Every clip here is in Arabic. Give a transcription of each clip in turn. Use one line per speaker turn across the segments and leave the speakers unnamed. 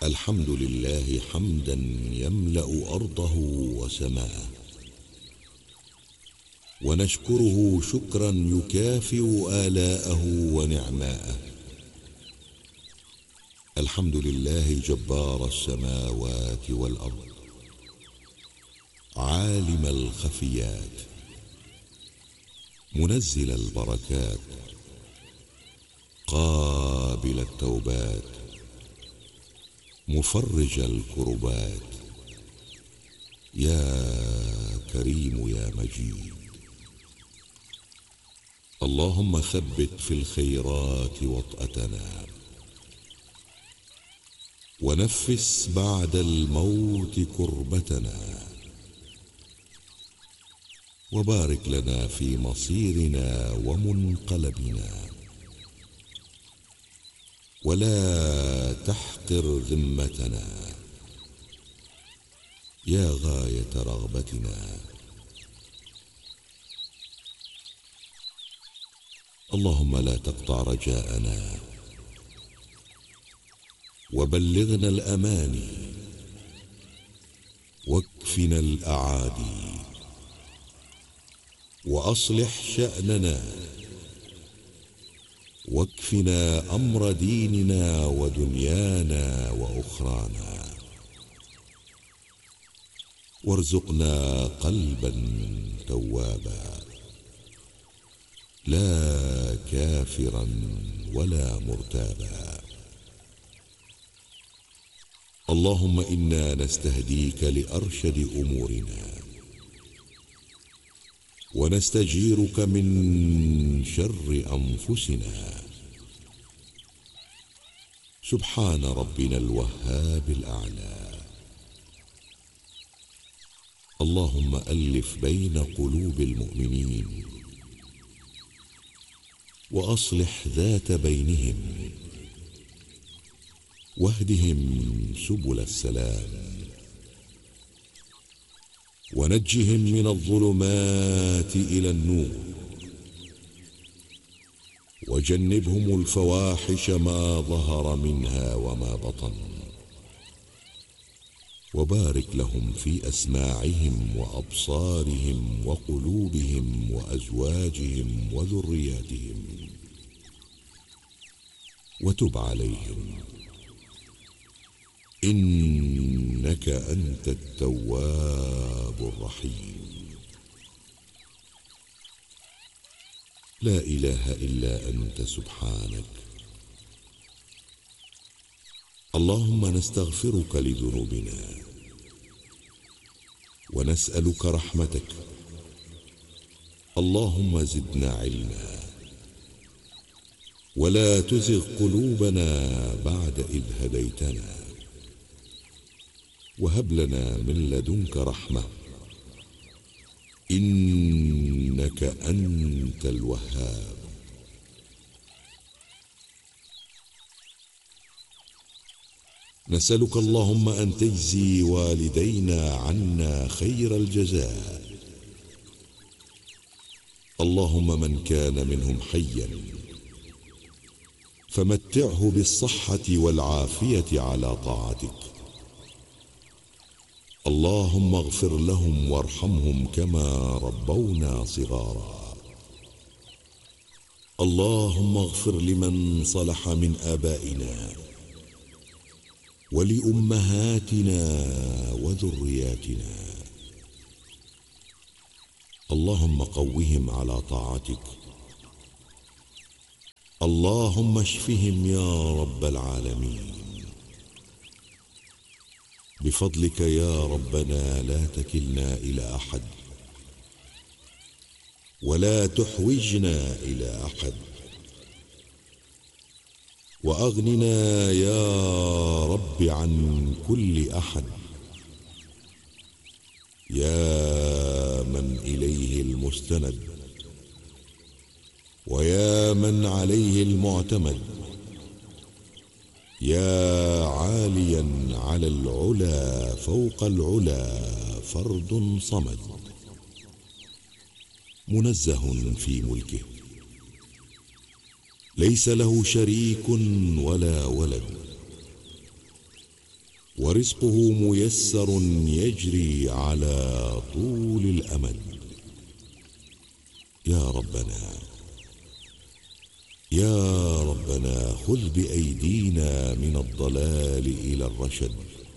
الحمد لله حمدا يملأ أرضه وسماءه، ونشكره شكرا يكافئ آلاءه ونعماءه. الحمد لله جبار السماوات والأرض، عالم الخفيات، منزل البركات، قابل التوبات، مفرج الكربات. يا كريم يا مجيد، اللهم ثبت في الخيرات وطأتنا، ونفس بعد الموت كربتنا، وبارك لنا في مصيرنا ومنقلبنا، ولا تحقر ذمتنا يا غاية رغبتنا. اللهم لا تقطع رجاءنا، وبلغنا الأماني، واكفنا الأعادي، وأصلح شأننا، واكفنا أمر ديننا ودنيانا وأخرانا، وارزقنا قلبا توابا، لا كافرا ولا مرتابا. اللهم إنا نستهديك لأرشد أمورنا، ونستجيرك من شر أنفسنا. سبحان ربنا الوهاب الأعلى. اللهم ألف بين قلوب المؤمنين، وأصلح ذات بينهم، واهدهم سبل السلام، ونجهم من الظلمات إلى النور، وجنبهم الفواحش ما ظهر منها وما بطن، وبارك لهم في أسماعهم وأبصارهم وقلوبهم وأزواجهم وذرياتهم، وتب عليهم إنك أنت التواب الرحيم. لا إله إلا أنت سبحانك. اللهم نستغفرك لذنوبنا، ونسألك رحمتك. اللهم زدنا علما، ولا تزغ قلوبنا بعد إذ هديتنا، وهب لنا من لدنك رحمة، إنك أنت الوهاب. نسألك اللهم أن تجزي والدينا عنا خير الجزاء. اللهم من كان منهم حيا فمتعه بالصحة والعافية على طاعتك. اللهم اغفر لهم وارحمهم كما ربونا صغارا. اللهم اغفر لمن صلح من آبائنا ولأمهاتنا وذرياتنا. اللهم قوهم على طاعتك. اللهم اشفهم يا رب العالمين. بفضلك يا ربنا لا تكلنا إلى أحد، ولا تحوجنا إلى أحد، وأغننا يا رب عن كل أحد. يا من إليه المستند، ويا من عليه المعتمد، يا عاليا على العلا فوق العلا فرد صمد، منزه في ملكه، ليس له شريك ولا ولد، ورزقه ميسر يجري على طول الأمد. يا ربنا يا ربنا خذ بأيدينا من الضلال إلى الرشد،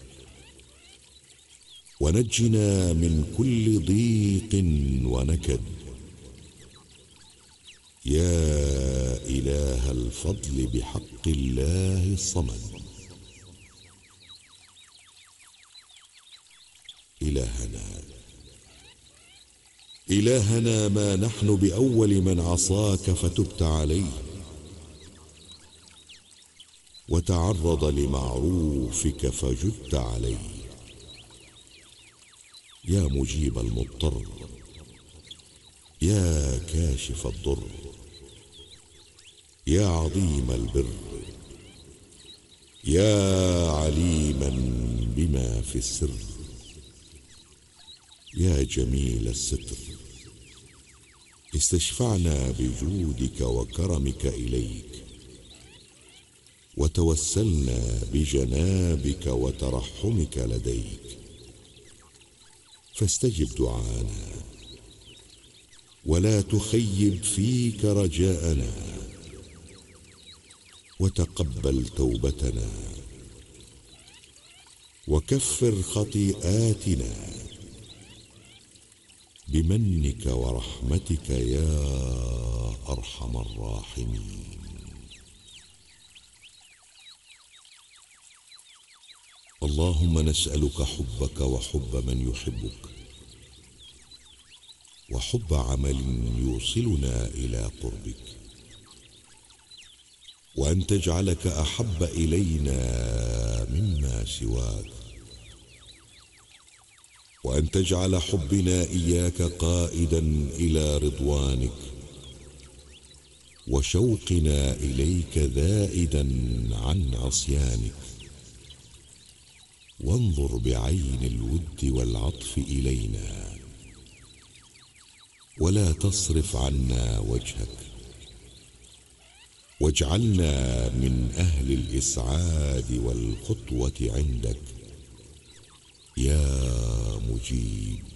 ونجنا من كل ضيق ونكد. يا إله الفضل بحق الله الصمد. إلهنا ما نحن بأول من عصاك فتبت عليه، وتعرض لمعروفك فجدت عليه. يا مجيب المضطر، يا كاشف الضر، يا عظيم البر، يا عليما بما في السر، يا جميل الستر. استشفعنا بجودك وكرمك إليك، وتوسلنا بجنابك وترحمك لديك، فاستجب دعانا ولا تخيب فيك رجاءنا، وتقبل توبتنا وكفر خطيئاتنا بمنك ورحمتك يا أرحم الراحمين. اللهم نسألك حبك وحب من يحبك، وحب عمل يوصلنا إلى قربك، وأن تجعلك أحب إلينا مما سواك، وأن تجعل حبنا إياك قائدا إلى رضوانك، وشوقنا إليك ذائدا عن عصيانك. وانظر بعين الود والعطف إلينا، ولا تصرف عنا وجهك، واجعلنا من أهل الإسعاد والخطوة عندك يا مجيب.